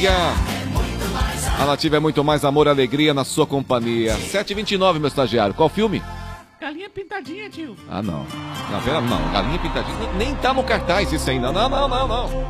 A Nativa é muito mais amor e alegria na sua companhia. 7h29, meu estagiário. Qual filme? Galinha Pintadinha, tio. Ah, não. Não, Galinha Pintadinha nem tá no cartaz isso ainda. Não.